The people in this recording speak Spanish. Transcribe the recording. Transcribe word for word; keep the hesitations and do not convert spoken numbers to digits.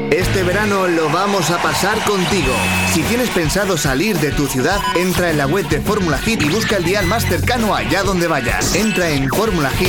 Este verano lo vamos a pasar contigo. Si tienes pensado salir de tu ciudad, entra en la web de Fórmula Hit y busca el dial más cercano allá donde vayas. Entra en fórmula hit